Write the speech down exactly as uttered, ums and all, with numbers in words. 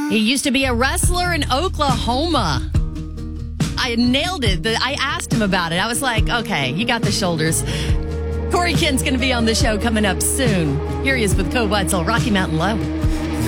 He used to be a wrestler in Oklahoma. I nailed it. I asked him about it. I was like, okay, you got the shoulders. Corey Kent's going to be on the show coming up soon. Here he is with Co Wetzel, Rocky Mountain Low.